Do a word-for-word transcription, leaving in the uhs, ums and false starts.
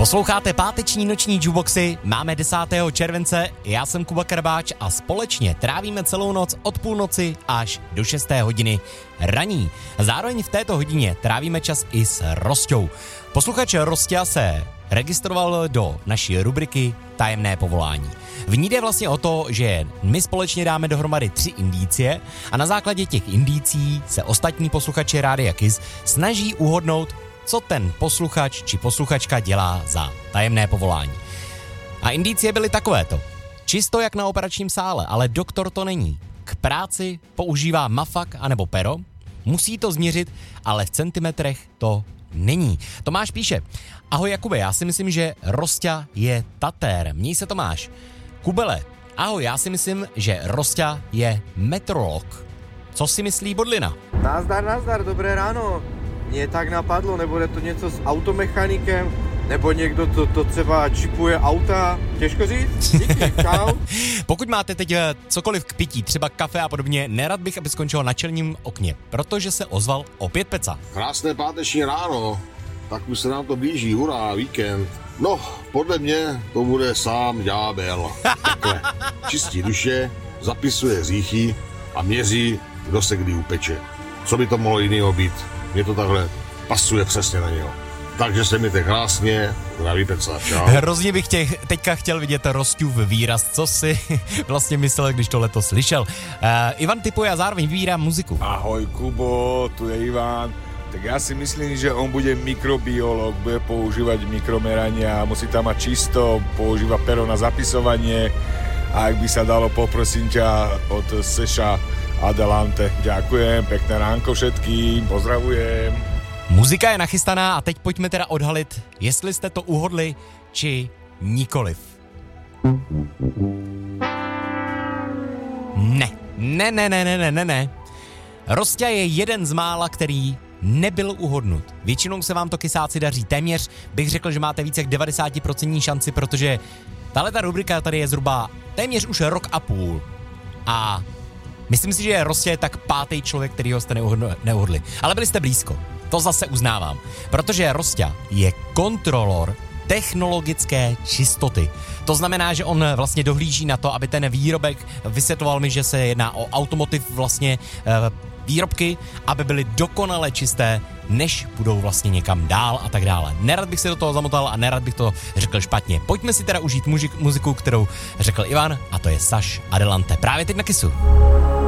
Posloucháte páteční noční jukeboxy, máme desátého července, já jsem Kuba Karbáč a společně trávíme celou noc od půlnoci až do šesté hodiny raní. Zároveň v této hodině trávíme čas i s Rostou. Posluchač Rostia se registroval do naší rubriky Tajemné povolání. V ní jde vlastně o to, že my společně dáme dohromady tři indicie a na základě těch indicí se ostatní posluchači Rádia Kiss snaží uhodnout, co ten posluchač či posluchačka dělá za tajemné povolání. A indicie byly takovéto. Čisto jak na operačním sále, ale doktor to není. K práci používá mafak anebo pero, musí to změřit, ale v centimetrech to není. Tomáš píše: ahoj Jakube, já si myslím, že Rostia je tatér. Měj se Tomáš. Kubele, ahoj, já si myslím, že Rostia je metrolog. Co si myslí Bodlina? Nazdar, nazdar, dobré ráno. Mě tak napadlo, nebude to něco s automechanikem, nebo někdo to, to třeba čipuje auta, těžko říct. Díky, čau. Pokud máte teď cokoliv k pití, třeba kafe a podobně, nerad bych, aby skončilo na čelním okně, protože se ozval opět Peca. Krásné páteční ráno, tak už se nám to blíží, hurá, víkend. No, podle mě to bude sám ďábel. Takhle, čistí duše, zapisuje hříchy a měří, kdo se kdy upeče. Co by to mohlo jinýho být? Mně to takhle pasuje přesně na něho. Takže se mějte krásně, zdraví Peca, čau. Hrozně bych tě teďka chtěl vidět Rostův výraz, co si vlastně myslel, když tohleto slyšel. Uh, Ivan tipuje a zároveň vybírá muziku. Ahoj Kubo, tu je Ivan. Tak ja si myslím, že on bude mikrobiológ, bude používať mikromerania, musí tam mať čisto, používa pero na zapisovanie a ak by sa dalo, poprosím ťa od Seša Adelante. Ďakujem, pekné ránko všetkým, pozdravujem. Muzika je nachystaná a teď pojďme teda odhalit, jestli jste to uhodli, či nikoliv. Ne, ne, ne, ne, ne, ne, ne. Rostia je jeden z mála, který nebyl uhodnut. Většinou se vám to kysáci daří. Téměř bych řekl, že máte více jak devadesát procent šanci, protože tahleta rubrika tady je zhruba téměř už rok a půl. A myslím si, že Rostia je tak pátý člověk, kterýho jste neuhodli. Ale byli jste blízko. To zase uznávám. Protože Rostia je kontrolor technologické čistoty. To znamená, že on vlastně dohlíží na to, aby ten výrobek, vysvětloval mi, že se jedná o automotiv vlastně výrobky, aby byly dokonale čisté, než budou vlastně někam dál a tak dále. Nerad bych se do toho zamotal a nerad bych to řekl špatně. Pojďme si teda užít mužik, muziku, kterou řekl Ivan, a to je Saš Adelante. Právě teď na Kissu.